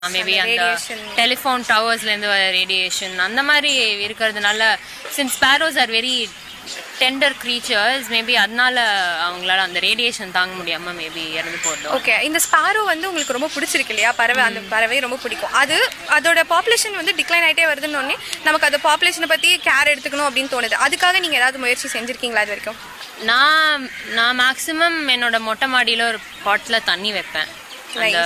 Maybe அந்த telephone டவர்ஸ்லேருந்து வர radiation அந்த மாதிரி இருக்கிறதுனால since sparrows are very tender creatures maybe அதனால அவங்களால அந்த ரேடியேஷன் தாங்க முடியாமல் மேபி இறந்து போட்டோம். ஓகே, இந்த ஸ்பாரோ வந்து உங்களுக்கு ரொம்ப பிடிச்சிருக்கு இல்லையா? பறவை, அந்த பறவை ரொம்ப பிடிக்கும். அதோட பாப்புலேஷன் வந்து டிக்ளைன் ஆகிட்டே வருதுன்னு நமக்கு அந்த பாப்புலேஷனை பற்றி கேர் எடுத்துக்கணும் அப்படின்னு தோணுது. அதுக்காக நீங்கள் ஏதாவது முயற்சி செஞ்சுருக்கீங்களா இது வரைக்கும்? நான் மேக்ஸிமம் என்னோட மொட்டை மாடியில் ஒரு பாட்டில் தண்ணி வைப்பேன். அந்த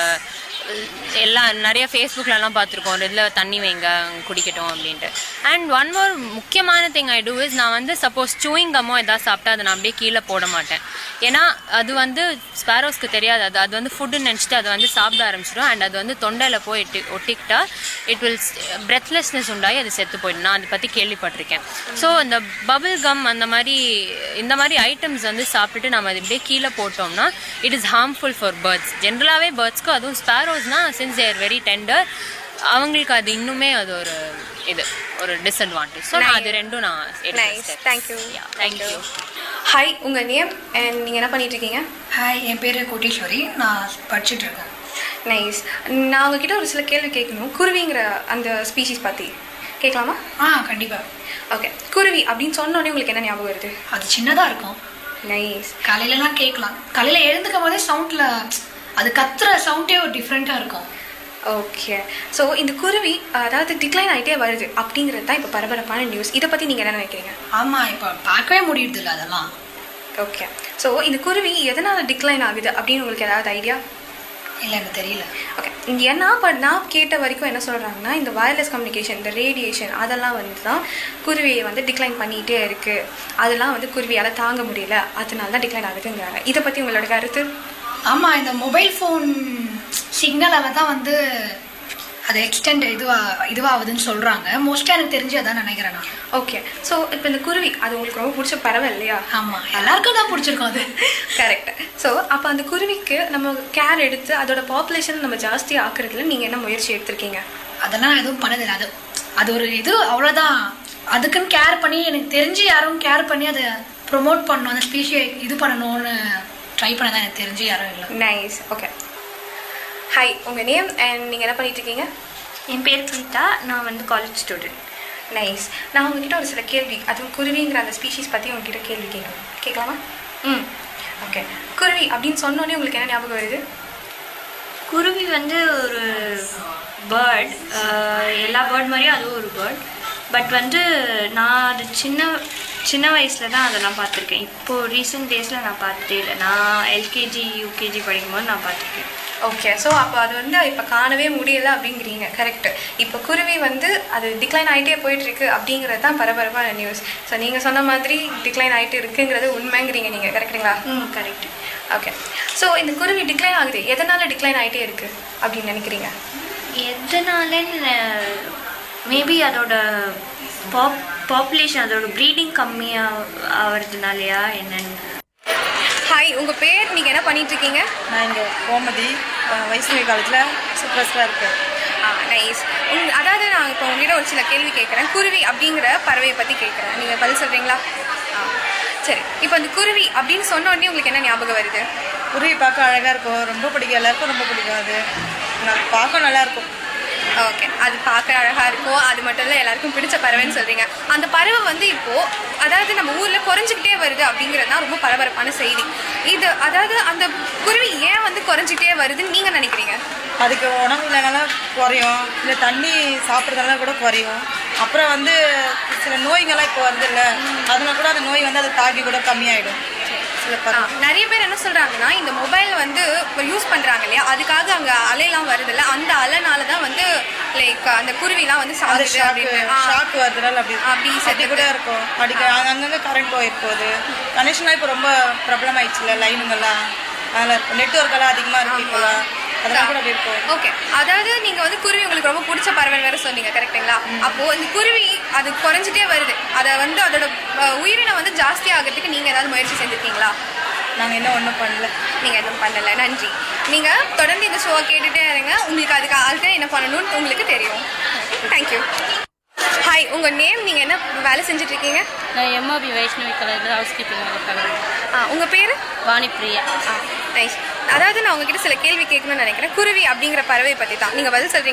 எல்லாம் நிறைய ஃபேஸ்புக்லலாம் பார்த்துருக்கோம், இதில் தண்ணி வைங்க குடிக்கட்டும் அப்படின்ட்டு. அண்ட் ஒன் மோர் முக்கியமான திங் ஐ டூ இஸ் நான் வந்து சப்போஸ் சூயிங் கம்மோ எதாவது சாப்பிட்டா அதை நான் அப்படியே கீழே போட மாட்டேன். ஏன்னா அது வந்து ஸ்பேரோஸ்க்கு தெரியாது, அது வந்து ஃபுட்டுன்னு நினச்சிட்டு அதை வந்து சாப்பிட ஆரம்பிச்சிடும். அண்ட் அது வந்து தொண்டையில் போய் ஒட்டிக்கிட்டா இட் வில் பிரெத்லெஸ்னஸ் உண்டாகி அது செத்து போயிடும். நான் அதை பற்றி கேள்விப்பட்டிருக்கேன். ஸோ இந்த பபிள் கம் இந்த மாதிரி ஐட்டம்ஸ் வந்து சாப்பிட்டுட்டு நம்ம அது இப்படியே கீழே போட்டோம்னா it is harmful for birds. ஜென்ரலாகவே பேர்ட்ஸ்க்கு அதுவும் ஸ்பேரோஸ்னா since they are very tender அவங்களுக்கு அது இன்னுமே அது ஒரு டிஸ்அட்வான்டேஜ். ஸோ நான் அது ரெண்டும் நான் எடுத்தேன். தேங்க்யூ. தேங்க்யூ. ஹாய், உங்கள் நேம் அண்ட் நீங்கள் என்ன பண்ணிட்டு இருக்கீங்க? ஹாய், என் பேர் கோட்டீஸ்வரி, நான் படிச்சுட்டு இருக்கேன். நைஸ். நான் உங்ககிட்ட ஒரு சில கேள்வி கேட்கணும். குருவிங்கிற அந்த ஸ்பீஷீஸ் பற்றி கேட்கலாமா? கண்டிப்பாக. ஓகே, குருவி அப்படின்னு சொன்னோடனே உங்களுக்கு என்ன ஞாபகம் வருது? அது சின்னதாக இருக்கும். நைஸ். காலையிலலாம் கேட்கலாம். காலையில் எழுந்துக்கும் போதே சவுண்டில் அது கத்துற சவுண்டே ஒரு டிஃப்ரெண்ட்டாக இருக்கும். ஓகே, ஸோ இந்த குருவி அதாவது டிக்ளைன் ஆகிட்டே வருது அப்படிங்கிறது தான் இப்போ பரபரப்பான நியூஸ். இதை பற்றி நீங்கள் என்ன நினைக்கிறீங்க? ஆமாம், இப்போ பார்க்கவே முடியுது இல்லை அதெல்லாம். ஓகே, ஸோ இந்த குருவி எதனால் டிக்ளைன் ஆகுது அப்படின்னு உங்களுக்கு ஏதாவது ஐடியா? இல்லை, எனக்கு தெரியல. ஓகே, ஏன்னா நான் கேட்ட வரைக்கும் என்ன சொல்கிறாங்கன்னா இந்த வயர்லெஸ் கம்யூனிகேஷன், இந்த ரேடியேஷன் அதெல்லாம் வந்து தான் குருவியை வந்து டிக்ளைன் பண்ணிகிட்டே இருக்குது. அதெல்லாம் வந்து குருவியால் தாங்க முடியல, அதனால தான் டிக்ளைன் ஆகுதுங்கிறாங்க. இதை பற்றி உங்களோட கருத்து? ஆமாம், இந்த மொபைல் ஃபோன் சிக்னலாக தான் வந்து அது எக்ஸ்டெண்ட் இதுவாகுதுன்னு சொல்கிறாங்க. மோஸ்ட்டாக எனக்கு தெரிஞ்சு அதான் நினைக்கிறேன் நான். ஓகே, ஸோ இப்போ இந்த குருவி அது உங்களுக்கு ரொம்ப பிடிச்ச பறவை இல்லையா? ஆமாம், எல்லாருக்கும் தான் பிடிச்சிருக்கோம் அது. கரெக்ட். ஸோ அப்போ அந்த குருவிக்கு நம்ம கேர் எடுத்து அதோட பாப்புலேஷன் நம்ம ஜாஸ்தி ஆக்குறதுல நீங்கள் என்ன முயற்சி எடுத்திருக்கீங்க? அதெல்லாம் எதுவும் பண்ணதில்லை. அது ஒரு அவ்வளோதான். அதுக்குன்னு கேர் பண்ணி எனக்கு தெரிஞ்சு யாரும் கேர் பண்ணி அதை ப்ரொமோட் பண்ணணும், அந்த ஸ்பீஷியை இது பண்ணணும்னு ட்ரை பண்ணதான் எனக்கு தெரிஞ்சு யாரும் இல்லை. நைஸ். ஓகே, ஹாய், உங்கள் நேம் அண்ட் நீங்கள் என்ன பண்ணிட்டு இருக்கீங்க? என் பேர் கீதா, நான் வந்து காலேஜ் ஸ்டூடெண்ட். நைஸ். நான் உங்ககிட்ட ஒரு சில கேள்வி, அதுவும் குருவிங்கிற அந்த ஸ்பீஷீஸ் பற்றி உங்ககிட்ட கேள்வி கேட்கலாமா? ஓகே, குருவி அப்படின்னு சொன்னோன்னே உங்களுக்கு என்ன ஞாபகம் வருது? குருவி வந்து ஒரு பேர்ட், எல்லா பேர்ட் மாதிரியும் அதுவும் ஒரு பேர்ட். பட் வந்து நான் அது சின்ன வயசில் தான் அதெல்லாம் பார்த்துருக்கேன். இப்போது ரீசெண்ட் டேஸில் நான் பார்த்ததே இல்லை. நான் எல்கேஜி யூகேஜி படிக்கும்போது நான் பார்த்துருக்கேன். ஓகே, ஸோ அப்போ அது வந்து இப்போ காணவே முடியலை அப்படிங்கிறீங்க. கரெக்டு. இப்போ குருவி வந்து அது டிக்ளைன் ஆகிட்டே போயிட்டுருக்கு அப்படிங்கிறது தான் பரபரப்பான நியூஸ். ஸோ நீங்கள் சொன்ன மாதிரி டிக்ளைன் ஆகிட்டு இருக்குங்கிறது உண்மைங்கிறீங்க நீங்கள், கரெக்டுங்களா? கரெக்டு. ஓகே, ஸோ இந்த குருவி டிக்ளைன் ஆகுது, எதனால் டிக்ளைன் ஆகிட்டே இருக்குது அப்படின்னு நினைக்கிறீங்க? எதனாலன்னு மேபி அதோட பாப்புலேஷன், அதோட ப்ரீடிங் கம்மியாக ஆகிறதுனாலையா என்னன்னு. ஹாய், உங்கள் பேர், நீங்கள் என்ன பண்ணிகிட்ருக்கீங்க? நான் இங்கே கோமதி வைஷ்ணவி காலேஜில் சூப்பர்ஸ்டாக இருக்கேன். நைஸ். அதாவது நான் இப்போ உங்கள்கிட்ட ஒரு சில கேள்வி கேட்குறேன். குருவி அப்படிங்கிற பறவையை பற்றி கேட்குறேன், நீங்கள் பதில் சொல்கிறீங்களா? சரி. இப்போ அந்த குருவி அப்படின்னு சொன்ன உடனே உங்களுக்கு என்ன ஞாபகம் வருது? குருவி பார்க்க அழகாக இருக்கும், ரொம்ப பிடிக்கும், எல்லாருக்கும் ரொம்ப பிடிக்கும். அது நான் பார்க்க நல்லாயிருக்கும். ஓகே, அது பார்க்க அழகாக இருக்கும், அது மட்டும் இல்லை எல்லாருக்கும் பிடிச்ச பறவைன்னு சொல்கிறீங்க. அந்த பறவை வந்து இப்போது அதாவது நம்ம ஊரில் குறைஞ்சிக்கிட்டே வருது அப்படிங்கிறது தான் ரொம்ப பரபரப்பான செய்தி. இது அதாவது அந்த குருவி ஏன் வந்து குறைஞ்சிக்கிட்டே வருதுன்னு நீங்கள் நினைக்கிறீங்க? அதுக்கு உணவு இல்லைனாலும் குறையும், இல்லை தண்ணி சாப்பிட்றதுனால கூட குறையும். அப்புறம் வந்து சில நோய்கள்லாம் இப்போ வருது இல்லை, அதனால கூட அந்த நோய் வந்து அதை தாக்கி கூட கம்மியாயிடும். நிறைய பேர் என்ன சொல்றாங்கன்னா இந்த மொபைல் வந்து யூஸ் பண்றாங்க இல்லையா, அதுக்காக அங்க அலையெல்லாம் வருது இல்ல, அந்த அலைனால தான் வந்து லைக் அந்த குருவிலாம் வந்து ஷாக் வருதுனால அப்படி கூட இருக்கும். அங்கங்க கரண்ட் போயிருப்போது கனெக்ஷன்லாம் இப்போ ரொம்ப ப்ராப்ளம் ஆயிடுச்சு இல்லை, லைனுங்கெல்லாம் அதனால நெட்வொர்க் எல்லாம் அதிகமாக இருக்கு இப்போலாம், அதெல்லாம் கூட அப்படி இருக்கும். ஓகே, அதாவது நீங்க வந்து குருவி உங்களுக்கு ரொம்ப பிடிச்ச பறவை வேற சொன்னீங்க, கரெக்டுங்களா? அப்போ இந்த குருவி அது குறைஞ்சிட்டே வருது, அதை வந்து அதோட உயிரினம் வந்து ஜாஸ்தி ஆகிறதுக்கு நீங்க ஏதாவது முயற்சி செஞ்சுருக்கீங்களா? நாங்கள் இன்னும் ஒன்றும் பண்ணல. நீங்கள் எதுவும் பண்ணலை. நன்றி. நீங்கள் தொடர்ந்து இந்த ஷோவை கேட்டுகிட்டே இருங்க, உங்களுக்கு அதுக்கு ஆளுக்கு என்ன பண்ணணும்னு உங்களுக்கு தெரியும். தேங்க்யூ. ஹாய், உங்கள் நேம், நீங்கள் என்ன வேலை செஞ்சுட்ருக்கீங்க? நான் எம்ஓபி வைஷ்ணவி காலேஜில் ஹவுஸ் கீப்பிங் வேலை பார்க்குறேன். உங்கள் பேர்? வாணிப்பிரியா. நைஸ். அதாவது நான் உங்ககிட்ட சில கேள்வி கேட்கணும்னு நினைக்கிறேன். குருவி அப்படிங்கிற பறவை பற்றி தான் நீங்கள் பதில் சொல்றீங்க.